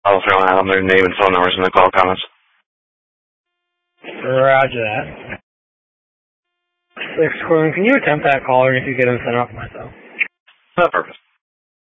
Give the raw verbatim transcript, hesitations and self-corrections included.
I'll throw out their name and phone numbers in the call comments. Roger that. Six, can you attempt that caller if you get him sent off myself? No purpose.